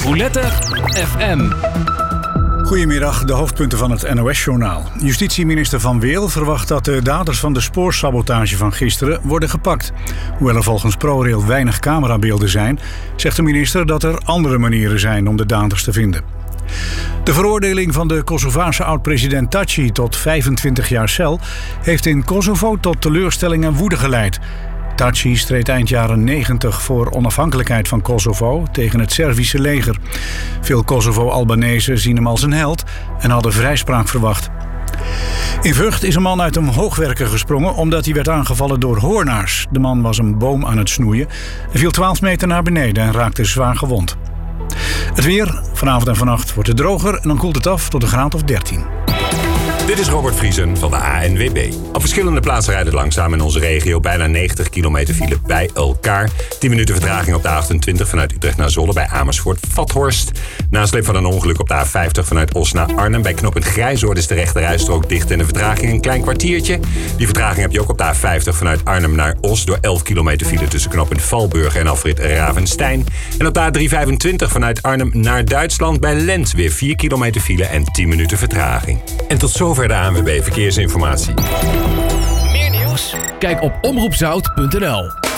Roulette FM. Goedemiddag, de hoofdpunten van het NOS-journaal. Justitieminister Van Weel verwacht dat de daders van de spoorsabotage van gisteren worden gepakt. Hoewel er volgens ProRail weinig camerabeelden zijn, zegt de minister dat er andere manieren zijn om de daders te vinden. De veroordeling van de Kosovaarse oud-president Thaci tot 25 jaar cel heeft in Kosovo tot teleurstelling en woede geleid. Thaci streed eind jaren 90 voor onafhankelijkheid van Kosovo tegen het Servische leger. Veel Kosovo-Albanezen zien hem als een held en hadden vrijspraak verwacht. In Vught is een man uit een hoogwerker gesprongen omdat hij werd aangevallen door hoornaars. De man was een boom aan het snoeien en viel 12 meter naar beneden en raakte zwaar gewond. Het weer, vanavond en vannacht wordt het droger en dan koelt het af tot een graad of 13. Dit is Robert Vriesen van de ANWB. Op verschillende plaatsen rijden het langzaam in onze regio. Bijna 90 kilometer file bij elkaar. 10 minuten vertraging op de A28 vanuit Utrecht naar Zwolle bij Amersfoort-Vathorst. Nasleep van een ongeluk op de A50 vanuit Os naar Arnhem. Bij knooppunt Grijzoord is de rechterrijstrook dicht en de vertraging een klein kwartiertje. Die vertraging heb je ook op de A50 vanuit Arnhem naar Os door 11 kilometer file tussen knooppunt Valburg en afrit Ravenstein. En op de A325 vanuit Arnhem naar Duitsland bij Lent weer 4 kilometer file en 10 minuten vertraging. En tot zover de ANWB Verkeersinformatie. Meer nieuws? Kijk op omroepzout.nl.